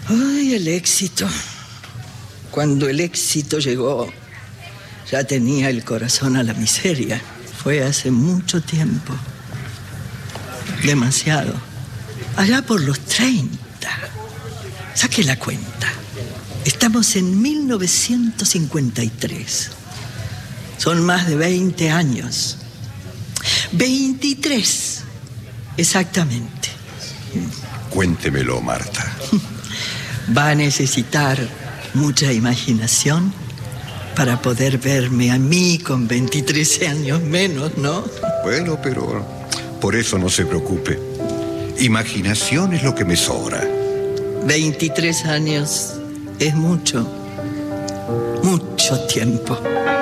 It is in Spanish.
Ay, el éxito. Cuando el éxito llegó, ya tenía el corazón a la miseria. Fue hace mucho tiempo. Demasiado. Allá por los 30. Saque la cuenta. Estamos en 1953. Son más de 20 años. 23, exactamente. Cuéntemelo, Marta. Va a necesitar mucha imaginación para poder verme a mí con 23 años menos, ¿no? Bueno, pero por eso no se preocupe. Imaginación es lo que me sobra. 23 años es mucho, mucho tiempo.